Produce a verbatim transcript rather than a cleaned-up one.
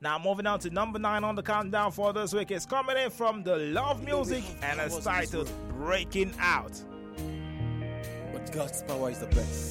Now moving on to number nine on the countdown for this week is coming in from the Love Music and it's titled Breaking Out. But God's power is the best.